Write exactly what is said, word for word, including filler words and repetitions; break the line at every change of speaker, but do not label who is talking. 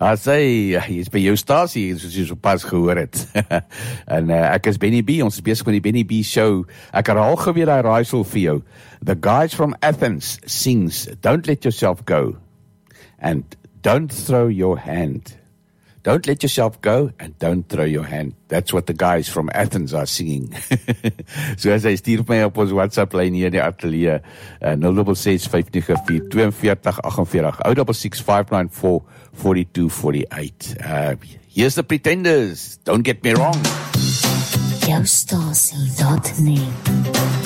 Hy sê, hy is by jou stasie, soos jy so pas gehoor het. En uh, ek is Benny B, ons is besig met die Benny B show. Ek herhaal gou weer die raaisel vir jou. The Guys from Athens sings, Don't Let Yourself Go, and Don't Throw Your Hand. Don't let yourself go, and don't throw your hand. That's what the guys from Athens are singing. So as hy stuur my op ons WhatsApp lyn hier in die atelier, uh, nul ses ses vyf nege vier twee vier agt vyf agt, ou six six five nine four four two four eight. Uh, here's the Pretenders, don't get me wrong.
Jou stasie dot net